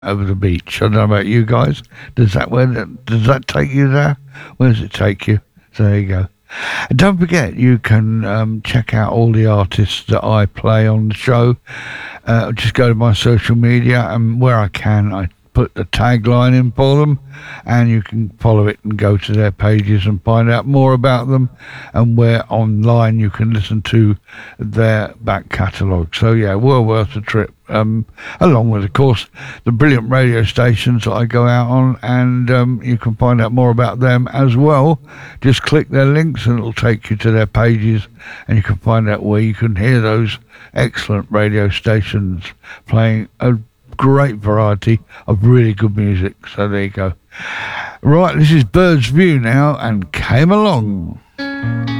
over the beach. I don't know about you guys. Does that take you there? Where does it take you? So there you go. And don't forget, you can check out all the artists that I play on the show. Just go to my social media, and where I can, I put the tagline in for them, and you can follow it and go to their pages and find out more about them, and where online you can listen to their back catalogue. So yeah, well worth the trip, along with, of course, the brilliant radio stations that I go out on, and you can find out more about them as well. Just click their links and it'll take you to their pages, and you can find out where you can hear those excellent radio stations playing a great variety of really good music. So there you go. Right, this is Bird's View now, and Came Along.